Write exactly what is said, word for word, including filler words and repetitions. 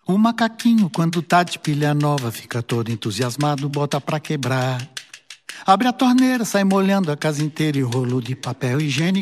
O macaquinho, quando tá de pilha nova, fica todo entusiasmado, bota pra quebrar. Abre a torneira, sai molhando a casa inteira e o rolo de papel higiênico